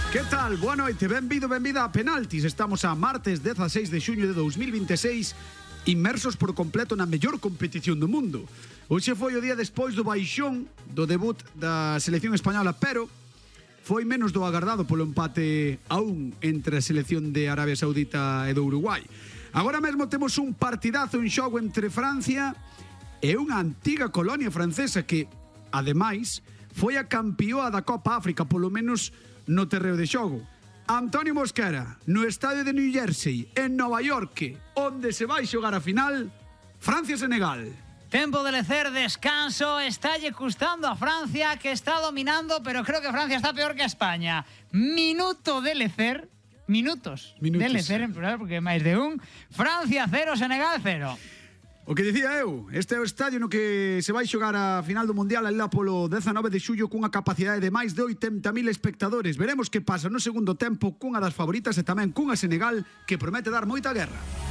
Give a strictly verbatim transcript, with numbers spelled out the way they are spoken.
Que tal? Boa noite, benvido, benvida a Penaltis. Estamos a martes dezaseis de xuño de dous mil vinte e seis, inmersos por completo na mellor competición do mundo. Hoxe foi o día despois do baixón do debut da selección española, pero foi menos do agardado polo empate a un entre a selección de Arabia Saudita e do Uruguai. Agora mesmo temos un partidazo, un xogo entre Francia e unha antiga colonia francesa que, ademais, foi a campioa da Copa África, polo menos no terreo de xogo. Antonio Mosquera, no estadio de New Jersey, en Nova York, onde se vai xogar a final Francia-Senegal. Tempo de lecer, descanso, estalle custando a Francia, que está dominando, pero creo que Francia está peor que España. Minuto de lecer, minutos, minutos. de lecer en plural, porque é máis de un. Francia cero, Senegal cero. O que dicía eu, este é o estadio no que se vai xogar a final do Mundial alá polo dezanove de xullo cunha capacidade de máis de oitenta mil espectadores. Veremos que pasa no segundo tempo cunha das favoritas e tamén cunha Senegal que promete dar moita guerra.